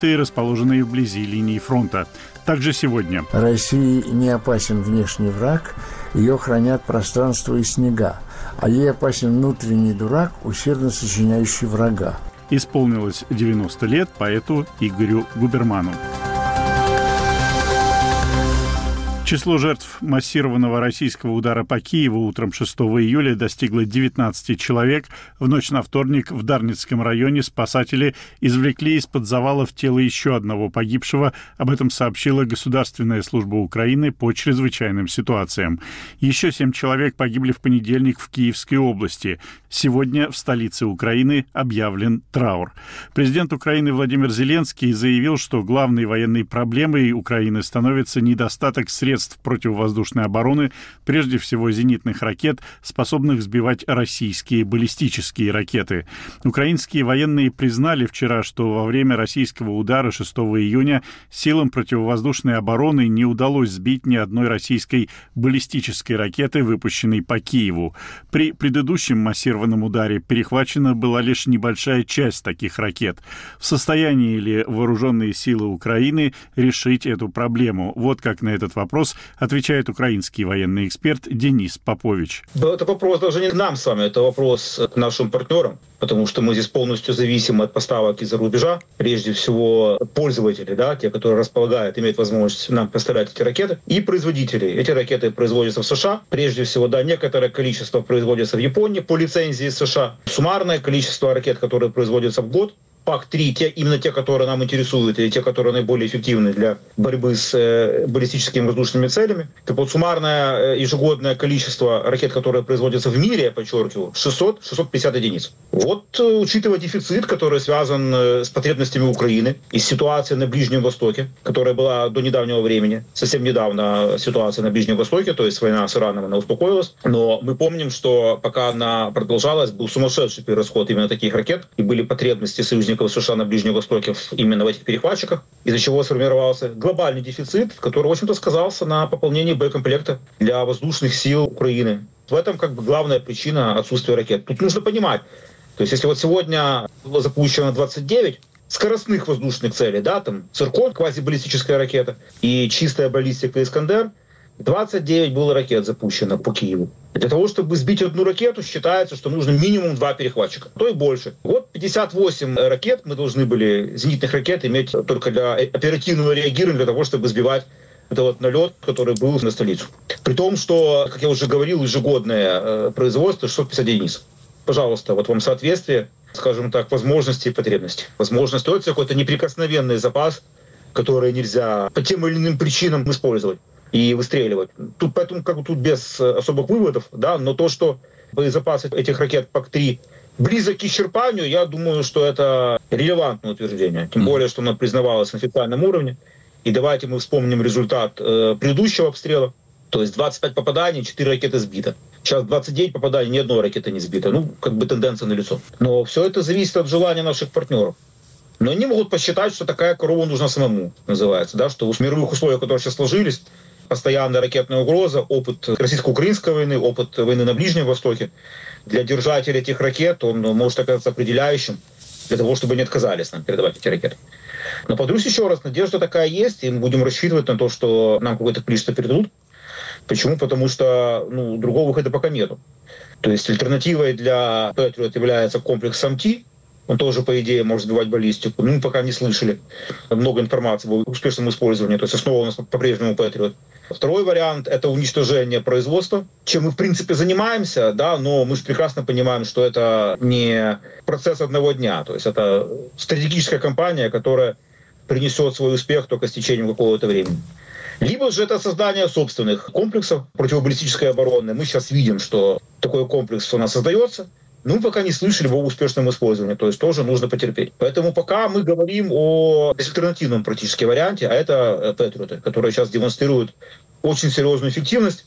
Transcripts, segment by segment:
расположенные вблизи линии фронта. Также сегодня. России не опасен внешний враг, ее хранят пространство и снега, а ей опасен внутренний дурак, усердно сочиняющий врага. Исполнилось 90 лет поэту Игорю Губерману. Число жертв массированного российского удара по Киеву утром 6 июля достигло 19 человек. В ночь на вторник в Дарницком районе спасатели извлекли из-под завалов тело еще одного погибшего. Об этом сообщила Государственная служба Украины по чрезвычайным ситуациям. Еще 7 человек погибли в понедельник в Киевской области. Сегодня в столице Украины объявлен траур. Президент Украины Владимир Зеленский заявил, что главной военной проблемой Украины становится недостаток средств противовоздушной обороны, прежде всего зенитных ракет, способных сбивать российские баллистические ракеты. Украинские военные признали вчера, что во время российского удара 6 июня силам противовоздушной обороны не удалось сбить ни одной российской баллистической ракеты, выпущенной по Киеву. При предыдущем массированном ударе перехвачена была лишь небольшая часть таких ракет. В состоянии ли вооруженные силы Украины решить эту проблему? Вот как на этот вопрос отвечает украинский военный эксперт Денис Попович. Это вопрос даже не к нам с вами, это вопрос к нашим партнерам, потому что мы здесь полностью зависим от поставок из-за рубежа. Прежде всего пользователи, да, те, которые располагают, имеют возможность нам поставлять эти ракеты, и производители. Эти ракеты производятся в США. Прежде всего, да, некоторое количество производится в Японии по лицензии США. Суммарное количество ракет, которые производятся в год, ПАК-3, именно те, которые нам интересуют, и те, которые наиболее эффективны для борьбы с баллистическими воздушными целями. Так вот, суммарное ежегодное количество ракет, которые производятся в мире, я подчеркиваю, 600-650 единиц. Вот, учитывая дефицит, который связан с потребностями Украины и с ситуацией на Ближнем Востоке, которая была до недавнего времени, совсем недавно ситуация на Ближнем Востоке, то есть война с Ираном, она успокоилась, но мы помним, что пока она продолжалась, был сумасшедший перерасход именно таких ракет, и были потребности союзников США на Ближнем Востоке именно в этих перехватчиках, из-за чего сформировался глобальный дефицит, который, в общем-то, сказался на пополнении боекомплекта для воздушных сил Украины. В этом как бы главная причина отсутствия ракет. Тут нужно понимать, то есть если вот сегодня было запущено 29 скоростных воздушных целей, да, там «Циркон», квазибаллистическая ракета, и чистая баллистика «Искандер», 29 было ракет запущено по Киеву. Для того, чтобы сбить одну ракету, считается, что нужно минимум 2 перехватчика, то и больше. Вот 58 ракет мы должны были, зенитных ракет, иметь только для оперативного реагирования, для того, чтобы сбивать это вот налет, который был на столицу. При том, что, как я уже говорил, ежегодное производство 650 единиц. Пожалуйста, вот вам соответствие, скажем так, возможностей и потребностей. Возможность — это какой-то неприкосновенный запас, который нельзя по тем или иным причинам использовать и выстреливать. Тут, поэтому как бы тут без особых выводов, да, но то, что боезапас этих ракет ПАК-3 близок к исчерпанию, я думаю, что это релевантное утверждение. Тем более, что оно признавалось на официальном уровне. И давайте мы вспомним результат предыдущего обстрела. То есть 25 попаданий, 4 ракеты сбито. Сейчас 29 попаданий, ни одной ракеты не сбито. Ну, как бы тенденция налицо. Но все это зависит от желания наших партнеров. Но они могут посчитать, что такая корова нужна самому, называется, да, что в мировых условиях, которые сейчас сложились, постоянная ракетная угроза, опыт российско-украинской войны, опыт войны на Ближнем Востоке, для держателей этих ракет он может оказаться определяющим для того, чтобы они отказались нам передавать эти ракеты. Но повторюсь еще раз, надежда такая есть, и мы будем рассчитывать на то, что нам какое-то количество передадут. Почему? Потому что другого выхода пока нету. То есть альтернативой для Patriot является комплекс SAM-T. Он тоже, по идее, может сбивать баллистику. Мы пока не слышали много информации об успешном использовании. То есть основа у нас по-прежнему Patriot. Второй вариант — это уничтожение производства, чем мы, в принципе, занимаемся, да, но мы же прекрасно понимаем, что это не процесс одного дня. То есть это стратегическая компания, которая принесет свой успех только с течением какого-то времени. Либо же это создание собственных комплексов противобаллистической обороны. Мы сейчас видим, что такой комплекс у нас создается. Но мы пока не слышали его успешном использовании, то есть тоже нужно потерпеть. Поэтому пока мы говорим о безальтернативном практически варианте, а это Patriot, которые сейчас демонстрируют очень серьезную эффективность.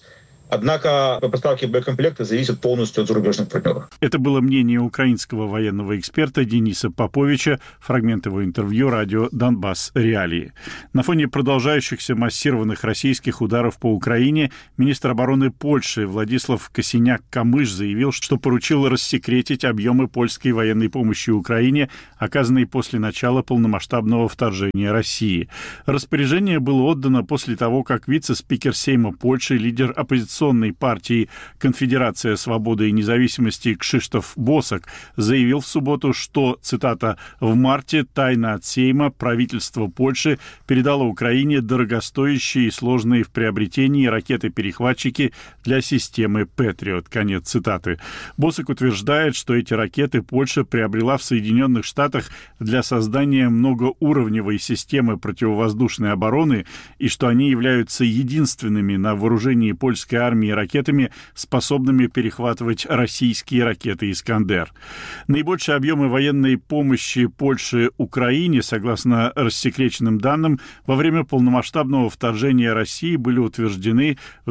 Однако поставки боекомплекта зависят полностью от зарубежных партнеров. Это было мнение украинского военного эксперта Дениса Поповича, фрагмент его интервью радио «Донбасс. Реалии». На фоне продолжающихся массированных российских ударов по Украине министр обороны Польши Владислав Косиняк-Камыш заявил, что поручил рассекретить объемы польской военной помощи Украине, оказанной после начала полномасштабного вторжения России. Распоряжение было отдано после того, как вице-спикер Сейма Польши, лидер оппозиционной партии «Конфедерация свободы и независимости» Кшиштоф Босак заявил в субботу, что, цитата, «в марте тайно от Сейма правительство Польши передало Украине дорогостоящие и сложные в приобретении ракеты-перехватчики для системы Патриот». Конец цитаты. Босак утверждает, что эти ракеты Польша приобрела в Соединенных Штатах для создания многоуровневой системы противовоздушной обороны и что они являются единственными на вооружении польской армии ракетами, способными перехватывать российские ракеты «Искандер». Наибольшие объемы военной помощи Польши Украине, согласно рассекреченным данным, во время полномасштабного вторжения России были утверждены в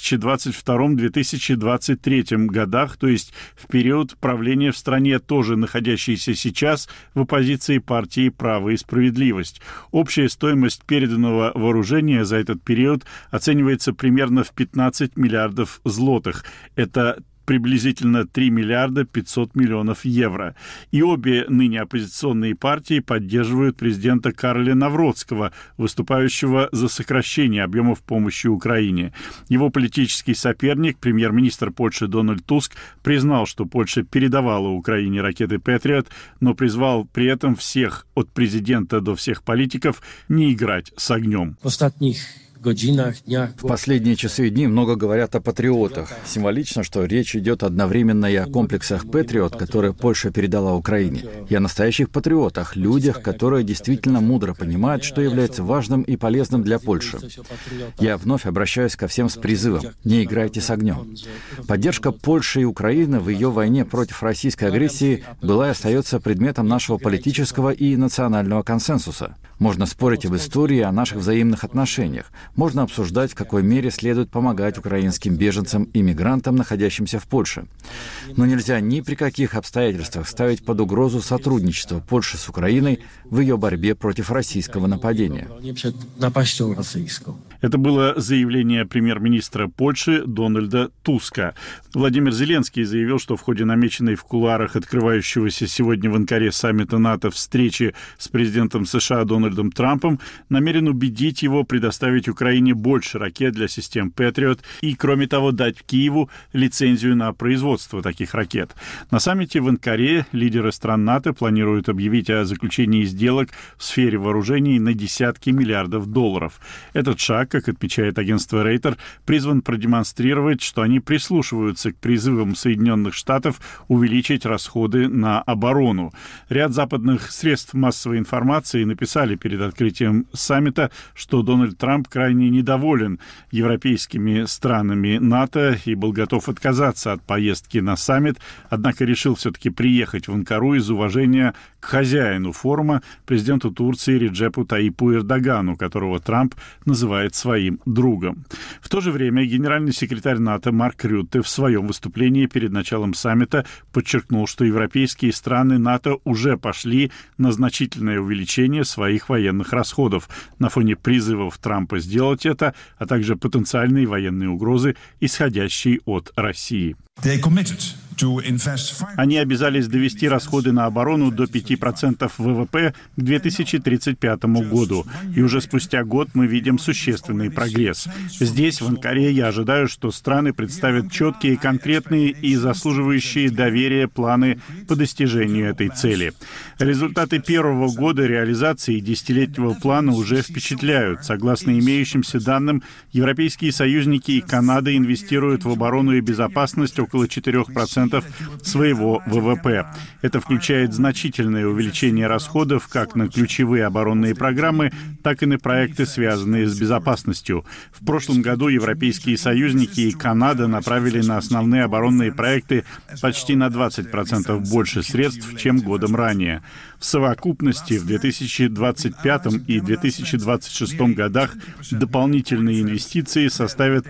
2022-2023 годах, то есть в период правления в стране, тоже находящейся сейчас в оппозиции партии «Право и справедливость». Общая стоимость переданного вооружения за этот период оценивается примерно в 15 миллиардов злотых. Это приблизительно 3 миллиарда 500 миллионов евро. И обе ныне оппозиционные партии поддерживают президента Кароля Навроцкого, выступающего за сокращение объемов помощи Украине. Его политический соперник, премьер-министр Польши Дональд Туск, признал, что Польша передавала Украине ракеты «Патриот», но призвал при этом всех, от президента до всех политиков, не играть с огнем. В последние часы и дни много говорят о патриотах. Символично, что речь идет одновременно и о комплексах «Патриот», которые Польша передала Украине, и о настоящих патриотах, людях, которые действительно мудро понимают, что является важным и полезным для Польши. Я вновь обращаюсь ко всем с призывом: не играйте с огнем. Поддержка Польши и Украины в ее войне против российской агрессии была и остается предметом нашего политического и национального консенсуса. Можно спорить об истории и о наших взаимных отношениях. Можно обсуждать, в какой мере следует помогать украинским беженцам и мигрантам, находящимся в Польше. Но нельзя ни при каких обстоятельствах ставить под угрозу сотрудничество Польши с Украиной в ее борьбе против российского нападения. Это было заявление премьер-министра Польши Дональда Туска. Владимир Зеленский заявил, что в ходе намеченной в кулуарах открывающегося сегодня в Анкаре саммита НАТО встречи с президентом США Дональдом Трампом намерен убедить его предоставить Украине больше ракет для систем «Патриот» и, кроме того, дать Киеву лицензию на производство таких ракет. На саммите в Анкаре лидеры стран НАТО планируют объявить о заключении сделок в сфере вооружений на десятки миллиардов долларов. Этот шаг, как отмечает агентство Рейтер, призван продемонстрировать, что они прислушиваются к призывам Соединенных Штатов увеличить расходы на оборону. Ряд западных средств массовой информации написали перед открытием саммита, что Дональд Трамп крайне недоволен европейскими странами НАТО и был готов отказаться от поездки на саммит, однако решил все-таки приехать в Анкару из уважения к хозяину форума, президенту Турции Реджепу Таипу Эрдогану, которого Трамп называет своим другом. В то же время генеральный секретарь НАТО Марк Рютте в своем выступлении перед началом саммита подчеркнул, что европейские страны НАТО уже пошли на значительное увеличение своих военных расходов на фоне призывов Трампа сделать это, а также потенциальные военные угрозы, исходящие от России. Они обязались довести расходы на оборону до 5% ВВП к 2035 году. И уже спустя год мы видим существенный прогресс. Здесь, в Анкаре, я ожидаю, что страны представят четкие, конкретные и заслуживающие доверия планы по достижению этой цели. Результаты первого года реализации десятилетнего плана уже впечатляют. Согласно имеющимся данным, европейские союзники и Канада инвестируют в оборону и безопасность около 4% своего ВВП. Это включает значительное увеличение расходов как на ключевые оборонные программы, так и на проекты, связанные с безопасностью. В прошлом году европейские союзники и Канада направили на основные оборонные проекты почти на 20% больше средств, чем годом ранее. В совокупности в 2025 и 2026 годах дополнительные инвестиции составят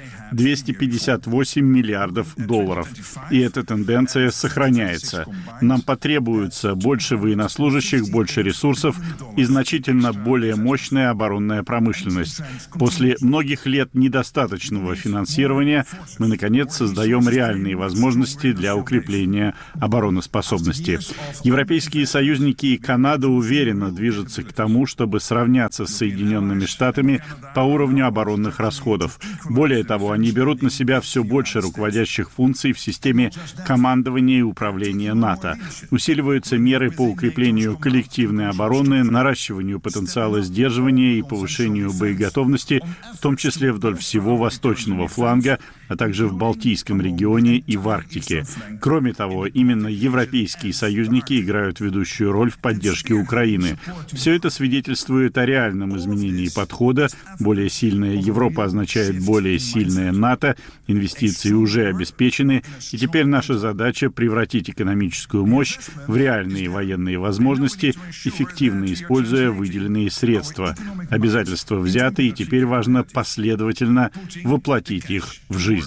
258 миллиардов долларов. И эта тенденция сохраняется. Нам потребуется больше военнослужащих, больше ресурсов и значительно более мощная оборонная промышленность. После многих лет недостаточного финансирования мы, наконец, создаем реальные возможности для укрепления обороноспособности. Европейские союзники и Канада уверенно движутся к тому, чтобы сравняться с Соединенными Штатами по уровню оборонных расходов. Более того, они берут на себя все больше руководящих функций в системе командования и управления НАТО. Усиливаются меры по укреплению коллективной обороны, наращиванию потенциала сдерживания и повышению боеготовности, в том числе вдоль всего восточного фланга, а также в Балтийском регионе и в Арктике. Кроме того, именно европейские союзники играют ведущую роль в поддержке Украины. Все это свидетельствует о реальном изменении подхода. Более сильная Европа означает более сильная НАТО, инвестиции уже обеспечены, и теперь наша задача — превратить экономическую мощь в реальные военные возможности, эффективно используя выделенные средства. Обязательства взяты, и теперь важно последовательно воплотить их в жизнь.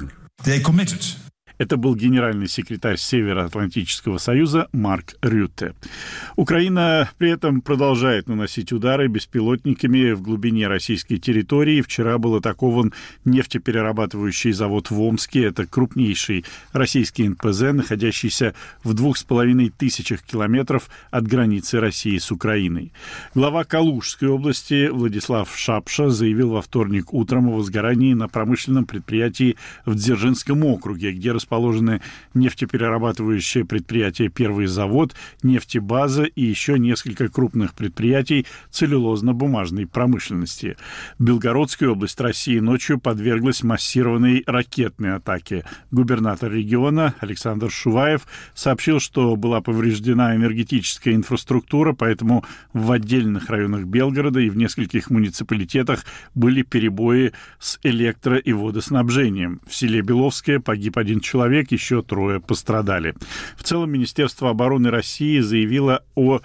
Это был генеральный секретарь Североатлантического союза Марк Рютте. Украина при этом продолжает наносить удары беспилотниками в глубине российской территории. Вчера был атакован нефтеперерабатывающий завод в Омске. Это крупнейший российский НПЗ, находящийся в 2500 километров от границы России с Украиной. Глава Калужской области Владислав Шапша заявил во вторник утром о возгорании на промышленном предприятии в Дзержинском округе, где расположены нефтеперерабатывающее предприятие «Первый завод», нефтебаза и еще несколько крупных предприятий целлюлозно-бумажной промышленности. Белгородская область России ночью подверглась массированной ракетной атаке. Губернатор региона Александр Шуваев сообщил, что была повреждена энергетическая инфраструктура, поэтому в отдельных районах Белгорода и в нескольких муниципалитетах были перебои с электро- и водоснабжением. В селе Беловское погиб один человек, еще 3 пострадали. В целом Министерство обороны России заявило о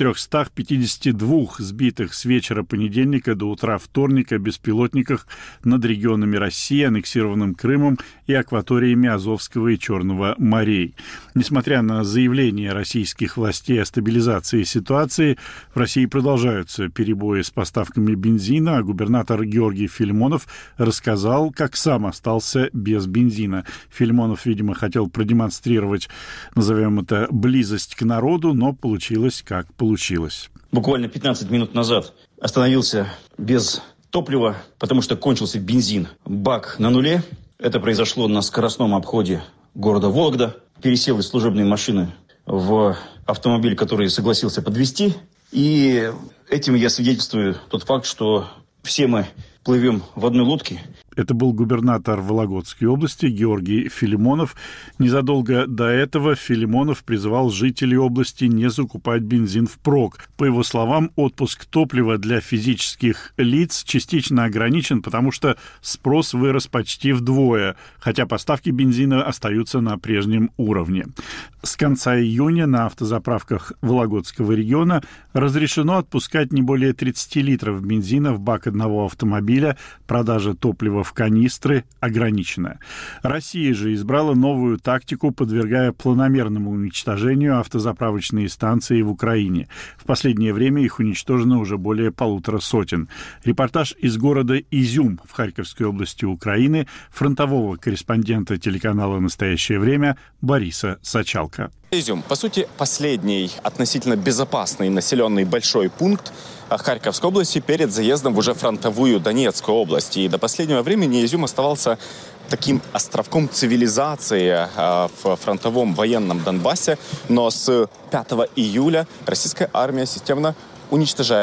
452 сбитых с вечера понедельника до утра вторника беспилотниках над регионами России, аннексированным Крымом и акваториями Азовского и Черного морей. Несмотря на заявления российских властей о стабилизации ситуации, в России продолжаются перебои с поставками бензина, а губернатор Георгий Филимонов рассказал, как сам остался без бензина. Филимонов, видимо, хотел продемонстрировать, назовем это, близость к народу, но получилось, как получилось. Буквально 15 минут назад остановился без топлива, потому что кончился бензин. Бак на нуле. Это произошло на скоростном обходе города Вологда. Пересел из служебной машины в автомобиль, который согласился подвезти. И этим я свидетельствую тот факт, что все мы плывем в одной лодке. Это был губернатор Вологодской области Георгий Филимонов. Незадолго до этого Филимонов призывал жителей области не закупать бензин впрок. По его словам, отпуск топлива для физических лиц частично ограничен, потому что спрос вырос почти вдвое, хотя поставки бензина остаются на прежнем уровне. С конца июня на автозаправках Вологодского региона разрешено отпускать не более 30 литров бензина в бак одного автомобиля. Продажа топлива в канистры ограничена. Россия же избрала новую тактику, подвергая планомерному уничтожению автозаправочные станции в Украине. В последнее время их уничтожено уже более 150. Репортаж из города Изюм в Харьковской области Украины фронтового корреспондента телеканала «Настоящее время» Бориса Сачалка. Изюм, по сути, последний относительно безопасный населенный большой пункт Харьковской области перед заездом в уже фронтовую Донецкую область. И до последнего времени Изюм оставался таким островком цивилизации в фронтовом военном Донбассе. Но с 5 июля российская армия системно уничтожает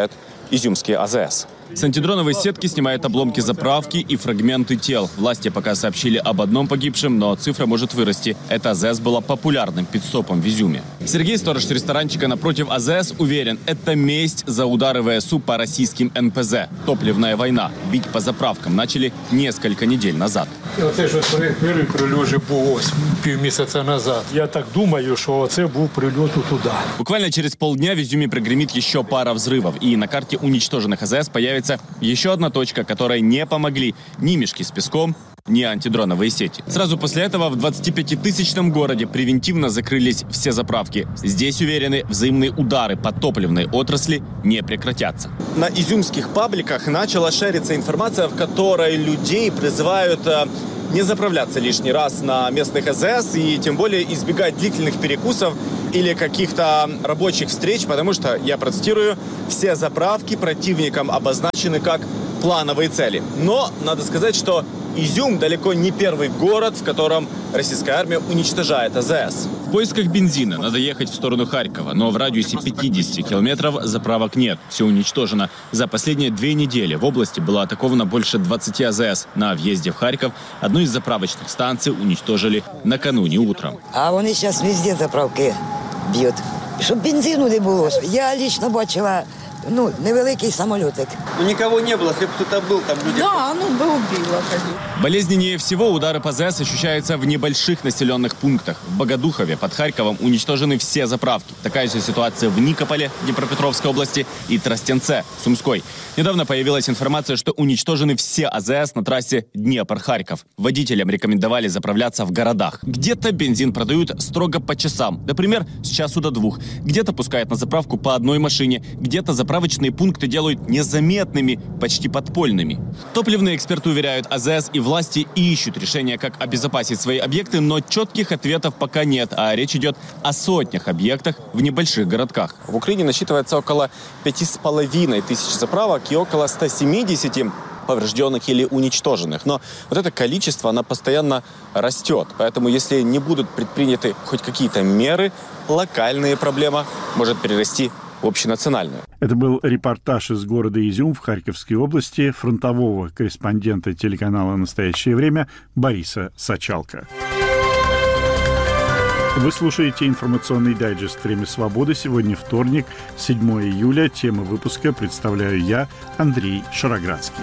изюмские АЗС. С антидроновой сетки снимают обломки заправки и фрагменты тел. Власти пока сообщили об одном погибшем, но цифра может вырасти. Эта АЗС была популярным пит-стопом в Изюме. Сергей, сторож ресторанчика напротив АЗС, уверен, это месть за удары ВСУ по российским НПЗ. Топливная война. Бить по заправкам начали несколько недель назад. Оце ж перший прильот був півмісяця назад. Я так думаю, що це був прильот туди. Буквально через полдня в Изюме прогремит еще пара взрывов. И на карте уничтоженных АЗС появится еще одна точка, которой не помогли ни мешки с песком, ни антидроновые сети. Сразу после этого в 25-тысячном городе превентивно закрылись все заправки. Здесь, уверены, взаимные удары по топливной отрасли не прекратятся. На изюмских пабликах начала шериться информация, в которой людей призывают не заправляться лишний раз на местных АЗС и тем более избегать длительных перекусов или каких-то рабочих встреч, потому что, я процитирую, все заправки противникам обозначены как плановые цели. Но надо сказать, что Изюм далеко не первый город, в котором российская армия уничтожает АЗС. В поисках бензина надо ехать в сторону Харькова, но в радиусе 50 километров заправок нет. Все уничтожено. За последние 2 недели в области было атаковано больше 20 АЗС. На въезде в Харьков одну из заправочных станций уничтожили накануне утром. А вони зараз везде заправки б'ють. Щоб бензину не було. Я лично бачила невеликий самолетик. Никого не было, если бы кто-то был, там люди... Да, бы убило. Болезненнее всего удары по АЗС ощущаются в небольших населенных пунктах. В Богодухове под Харьковом уничтожены все заправки. Такая же ситуация в Никополе, Днепропетровской области, и Тростенце, Сумской. Недавно появилась информация, что уничтожены все АЗС на трассе Днепр-Харьков. Водителям рекомендовали заправляться в городах. Где-то бензин продают строго по часам, например, с часу до 2. Где-то пускают на заправку по одной машине, где-то заправочные пункты делают незаметными, почти подпольными. Топливные эксперты уверяют, АЗС и власти ищут решения, как обезопасить свои объекты, но четких ответов пока нет, а речь идет о сотнях объектах в небольших городках. В Украине насчитывается около 5500 заправок и около 170 поврежденных или уничтоженных. Но вот это количество, оно постоянно растет. Поэтому если не будут предприняты хоть какие-то меры, локальная проблема может перерасти в общенациональную. Это был репортаж из города Изюм в Харьковской области фронтового корреспондента телеканала «Настоящее время» Бориса Сачалко. Вы слушаете информационный дайджест «Время свободы». Сегодня вторник, 7 июля. Тему выпуска представляю я, Андрей Шароградский.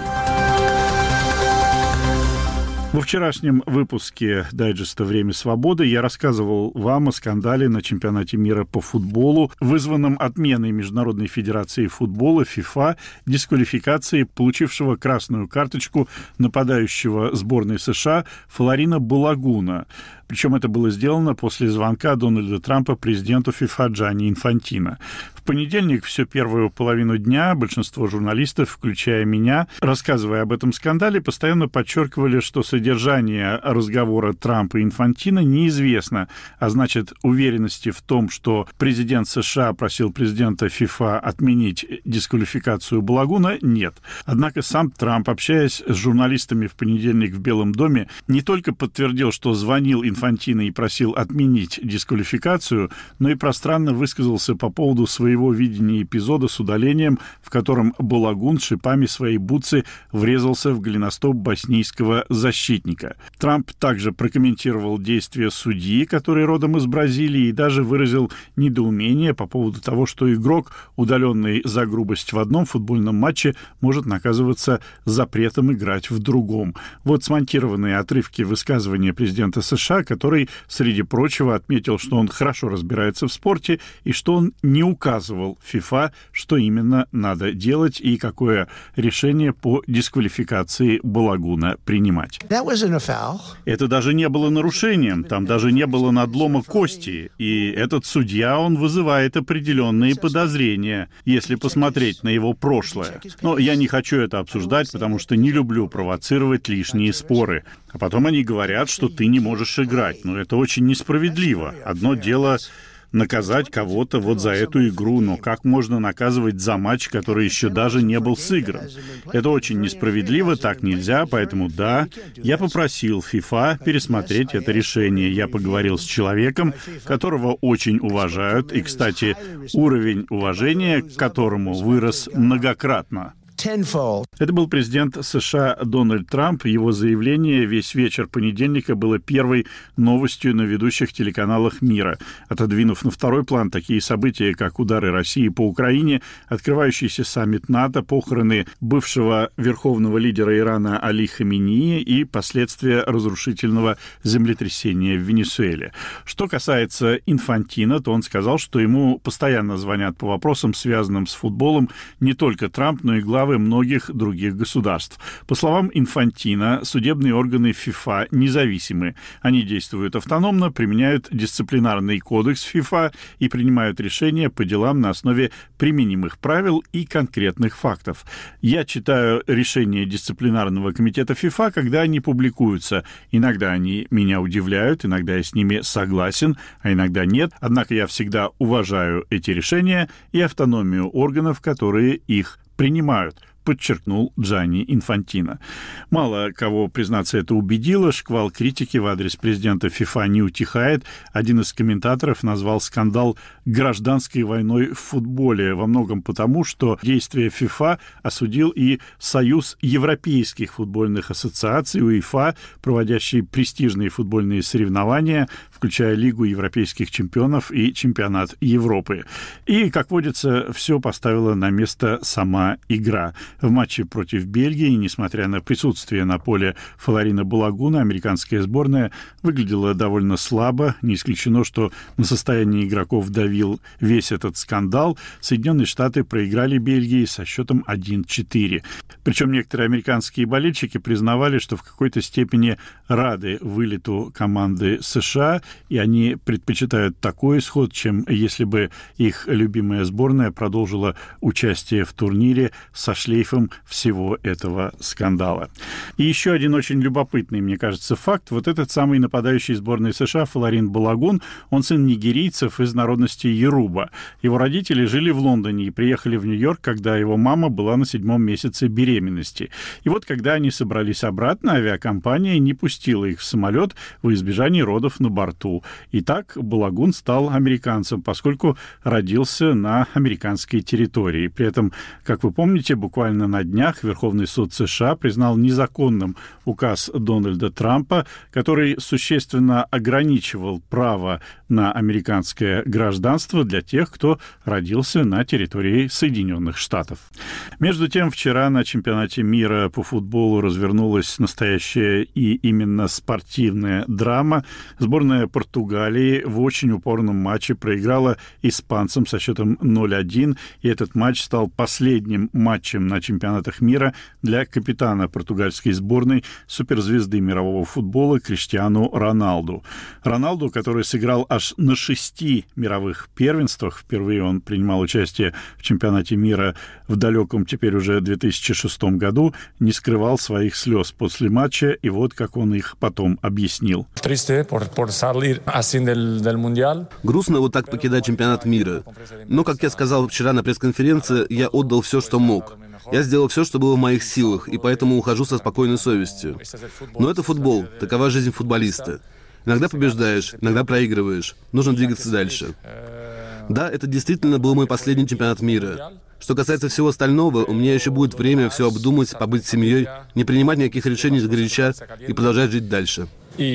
Во вчерашнем выпуске дайджеста «Время свободы» я рассказывал вам о скандале на чемпионате мира по футболу, вызванном отменой Международной федерации футбола ФИФА дисквалификации получившего красную карточку нападающего сборной США Флорина Балагуна. Причем это было сделано после звонка Дональда Трампа президенту ФИФА Джанни Инфантино. В понедельник всю первую половину дня большинство журналистов, включая меня, рассказывая об этом скандале, постоянно подчеркивали, что содержание разговора Трампа и Инфантино неизвестно, а значит, уверенности в том, что президент США просил президента ФИФА отменить дисквалификацию Балагуна, нет. Однако сам Трамп, общаясь с журналистами в понедельник в Белом доме, не только подтвердил, что звонил Инфантино и просил отменить дисквалификацию, но и пространно высказался по поводу своего видения эпизода с удалением, в котором Балагун шипами своей бутсы врезался в голеностоп боснийского защитника. Трамп также прокомментировал действия судьи, который родом из Бразилии, и даже выразил недоумение по поводу того, что игрок, удаленный за грубость в одном футбольном матче, может наказываться запретом играть в другом. Вот смонтированные отрывки высказывания президента США, который, среди прочего, отметил, что он хорошо разбирается в спорте и что он не указывал ФИФА, что именно надо делать и какое решение по дисквалификации Балагуна принимать. Это даже не было нарушением, там даже не было надлома кости, и этот судья, он вызывает определенные подозрения, если посмотреть на его прошлое. Но я не хочу это обсуждать, потому что не люблю провоцировать лишние споры. А потом они говорят, что ты не можешь играть. Но это очень несправедливо. Одно дело наказать кого-то вот за эту игру, но как можно наказывать за матч, который еще даже не был сыгран? Это очень несправедливо, так нельзя, поэтому да, я попросил FIFA пересмотреть это решение. Я поговорил с человеком, которого очень уважают, и, кстати, уровень уважения к которому вырос многократно. Это был президент США Дональд Трамп. Его заявление весь вечер понедельника было первой новостью на ведущих телеканалах мира, отодвинув на второй план такие события, как удары России по Украине, открывающийся саммит НАТО, похороны бывшего верховного лидера Ирана Али Хаменеи и последствия разрушительного землетрясения в Венесуэле. Что касается Инфантино, то он сказал, что ему постоянно звонят по вопросам, связанным с футболом, не только Трамп, но и главы многих других государств. По словам Инфантино, судебные органы FIFA независимы. Они действуют автономно, применяют дисциплинарный кодекс FIFA и принимают решения по делам на основе применимых правил и конкретных фактов. Я читаю решения дисциплинарного комитета FIFA, когда они публикуются. Иногда они меня удивляют, иногда я с ними согласен, а иногда нет. Однако я всегда уважаю эти решения и автономию органов, которые их принимают, подчеркнул Джанни Инфантино. Мало кого, признаться, это убедило. Шквал критики в адрес президента ФИФА не утихает. Один из комментаторов назвал скандал гражданской войной в футболе, во многом потому, что действия ФИФА осудил и Союз европейских футбольных ассоциаций УЕФА, проводящий престижные футбольные соревнования, включая Лигу европейских чемпионов и чемпионат Европы. И, как водится, все поставила на место сама игра. В матче против Бельгии, несмотря на присутствие на поле Флорина Балагуна, американская сборная выглядела довольно слабо. Не исключено, что на состояние игроков давил весь этот скандал. Соединенные Штаты проиграли Бельгии со счетом 1-4. Причем некоторые американские болельщики признавали, что в какой-то степени рады вылету команды США, и они предпочитают такой исход, чем если бы их любимая сборная продолжила участие в турнире со шлейфом всего этого скандала. И еще один очень любопытный, мне кажется, факт. Вот этот самый нападающий сборной США Флорин Балагун, он сын нигерийцев из народности Йоруба. Его родители жили в Лондоне и приехали в Нью-Йорк, когда его мама была на 7-м месяце беременности. И вот когда они собрались обратно, авиакомпания не пустила их в самолет во избежание родов на борту. И так Балагун стал американцем, поскольку родился на американской территории. При этом, как вы помните, буквально на днях Верховный суд США признал незаконным указ Дональда Трампа, который существенно ограничивал право на американское гражданство для тех, кто родился на территории Соединенных Штатов. Между тем, вчера на чемпионате мира по футболу развернулась настоящая и именно спортивная драма. Сборная Португалии в очень упорном матче проиграла испанцам со счетом 0-1, и этот матч стал последним матчем на чемпионатах мира для капитана португальской сборной, суперзвезды мирового футбола Криштиану Роналду. Роналду, который сыграл аж на 6 мировых первенствах, впервые он принимал участие в чемпионате мира в далеком теперь уже 2006 году, не скрывал своих слез после матча, и вот как он их потом объяснил. Грустно вот так покидать чемпионат мира. Но, как я сказал вчера на пресс-конференции, я отдал все, что мог. Я сделал все, что было в моих силах, и поэтому ухожу со спокойной совестью. Но это футбол, такова жизнь футболиста. Иногда побеждаешь, иногда проигрываешь. Нужно двигаться дальше. Да, это действительно был мой последний чемпионат мира. Что касается всего остального, у меня еще будет время все обдумать, побыть с семьей, не принимать никаких решений сгоряча и продолжать жить дальше.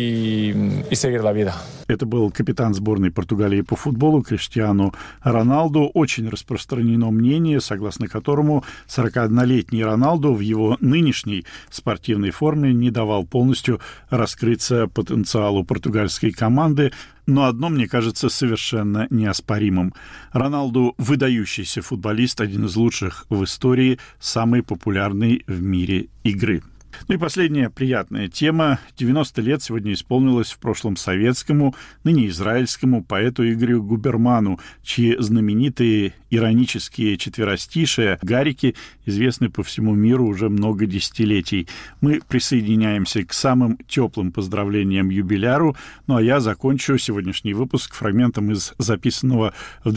Это был капитан сборной Португалии по футболу Криштиану Роналду. Очень распространено мнение, согласно которому 41-летний Роналду в его нынешней спортивной форме не давал полностью раскрыться потенциалу португальской команды. Но одно, мне кажется, совершенно неоспоримым. Роналду – выдающийся футболист, один из лучших в истории, самый популярный в мире игры. Ну и последняя приятная тема. 90 лет сегодня исполнилось в прошлом советскому, ныне израильскому поэту Игорю Губерману, чьи знаменитые иронические четверостишия, гарики, известны по всему миру уже много десятилетий. Мы присоединяемся к самым теплым поздравлениям юбиляру, ну а я закончу сегодняшний выпуск фрагментом из записанного в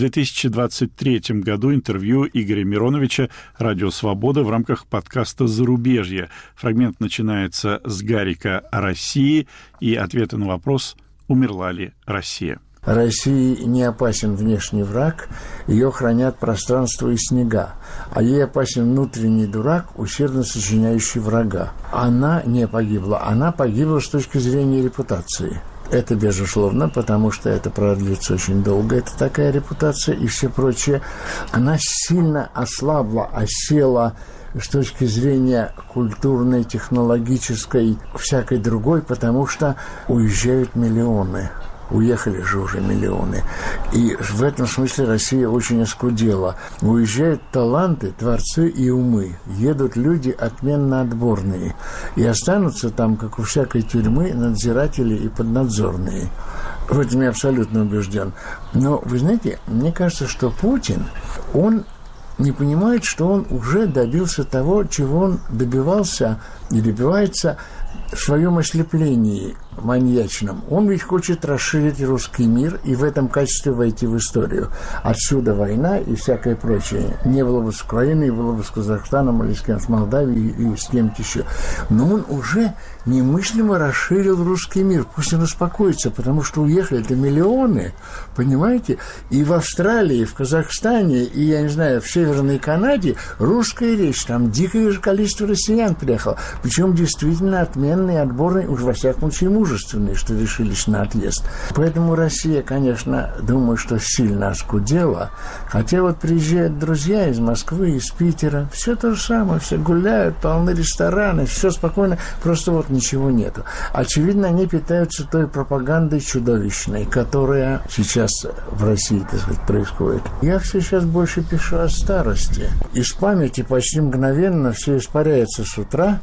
2023 году интервью Игоря Мироновича «Радио Свобода» в рамках подкаста «Зарубежье». Фрагмент начинается с гарика о России и ответа на вопрос, умерла ли Россия. России не опасен внешний враг, ее хранят пространство и снега, а ей опасен внутренний дурак, усердно сочиняющий врага. Она не погибла, она погибла с точки зрения репутации. Это безусловно, потому что это продлится очень долго, это такая репутация и все прочее. Она сильно ослабла, осела с точки зрения культурной, технологической, всякой другой, потому что уезжают миллионы. Уехали же уже миллионы. И в этом смысле Россия очень оскудела. Уезжают таланты, творцы и умы. Едут люди отменно отборные. И останутся там, как у всякой тюрьмы, надзиратели и поднадзорные. В этом я абсолютно убежден. Но, вы знаете, мне кажется, что Путин, он не понимает, что он уже добился того, чего он добивался и добивается в своем ослеплении маньячном. Он ведь хочет расширить русский мир и в этом качестве войти в историю. Отсюда война и всякое прочее. Не было бы с Украиной, было бы с Казахстаном или с кем, с Молдавией и с кем-то еще. Но он уже немыслимо расширил русский мир. Пусть он успокоится, потому что уехали-то миллионы, понимаете? И в Австралии, и в Казахстане, и, я не знаю, в Северной Канаде русская речь. Там дикое же количество россиян приехало. Причем действительно отменные, отборные, уж во всяком случае мужественные, что решились на отъезд. Поэтому Россия, конечно, думаю, что сильно оскудела. Хотя вот приезжают друзья из Москвы, из Питера. Все то же самое. Все гуляют, полны рестораны, все спокойно. Просто вот ничего нету. Очевидно, они питаются той пропагандой чудовищной, которая сейчас в России, так сказать, происходит. Я все сейчас больше пишу о старости. Из памяти почти мгновенно все испаряется с утра.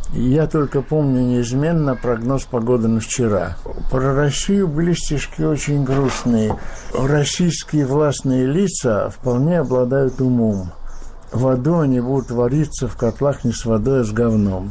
Я только помню неизменно прогноз погоды на вчера. Про Россию были стишки очень грустные. Российские властные лица вполне обладают умом. В аду они будут вариться в котлах не с водой, а с говном.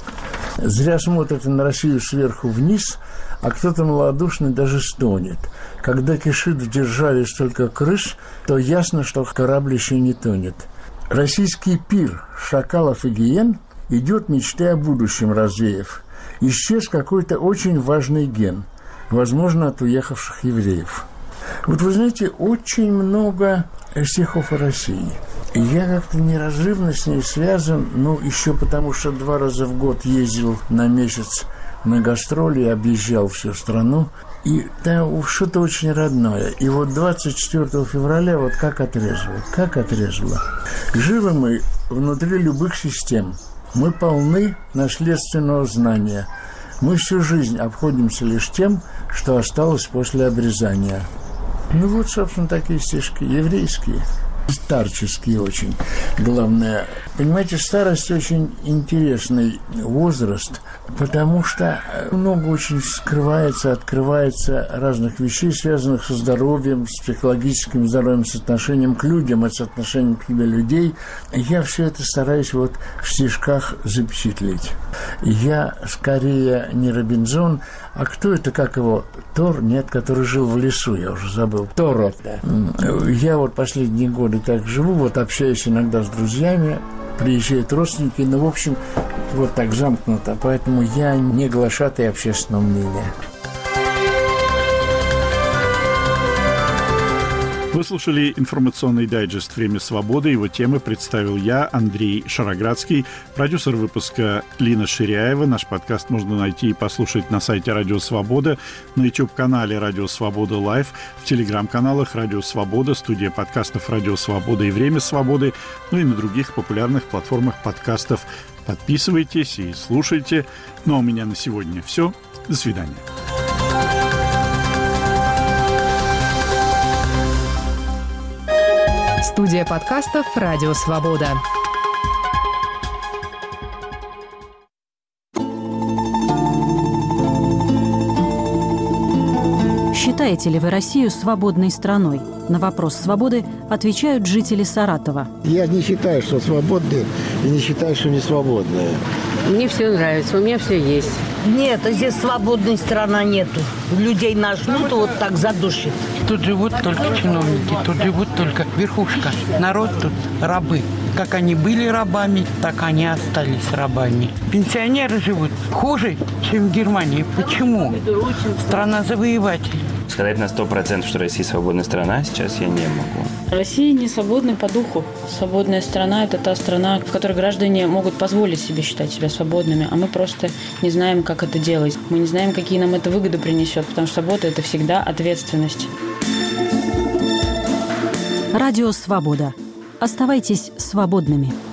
Зря смотрят на Россию сверху вниз, а кто-то малодушный даже стонет. Когда кишит в державе столько крыс, то ясно, что корабль еще не тонет. Российский пир шакалов и гиен идет мечты о будущем развеяв. Исчез какой-то очень важный ген, возможно, от уехавших евреев. Вот вы знаете, очень много стихов о России. И я как-то неразрывно с ней связан, еще потому, что 2 раза в год ездил на месяц на гастроли и объезжал всю страну. И там что-то очень родное. И вот 24 февраля вот как отрезало. Живы мы внутри любых систем. Мы полны наследственного знания. Мы всю жизнь обходимся лишь тем, что осталось после обрезания. Вот, собственно, такие стишки еврейские. Старческие очень. Главное, понимаете, старость очень интересный возраст, потому что много очень скрывается, открывается разных вещей, связанных со здоровьем, с психологическим здоровьем, с отношением к людям, с отношением к себе людей. Я все это стараюсь вот в стишках запечатлеть. Я скорее не Робинзон, а кто это, как его, Тор? Нет, который жил в лесу, я уже забыл. Торо. Я вот последние годы так живу, вот общаюсь иногда с друзьями, приезжают родственники, в общем, вот так замкнуто, поэтому я не глашатай общественного мнения. Вы слушали информационный дайджест «Время свободы». Его темы представил я, Андрей Шароградский, продюсер выпуска Лина Ширяева. Наш подкаст можно найти и послушать на сайте «Радио Свобода», на YouTube-канале «Радио Свобода Лайв», в телеграм-каналах «Радио Свобода», студия подкастов «Радио Свобода» и «Время свободы», и на других популярных платформах подкастов. Подписывайтесь и слушайте. Ну а у меня на сегодня все. До свидания. Студия подкастов «Радио Свобода». Считаете ли вы Россию свободной страной? На вопрос свободы отвечают жители Саратова. Я не считаю, что свободные, и не считаю, что не свободные. Мне все нравится, у меня все есть. Нет, здесь свободной страны нету. Людей нажмут, вот так задушит. Тут живут только чиновники, тут живут только верхушка. Народ тут рабы. Как они были рабами, так они остались рабами. Пенсионеры живут хуже, чем в Германии. Почему? Страна завоевателей. Сказать на 100%, что Россия свободная страна, сейчас я не могу. Россия не свободна по духу. Свободная страна – это та страна, в которой граждане могут позволить себе считать себя свободными, а мы просто не знаем, как это делать. Мы не знаем, какие нам это выгоды принесет, потому что свобода – это всегда ответственность. Радио «Свобода». Оставайтесь свободными.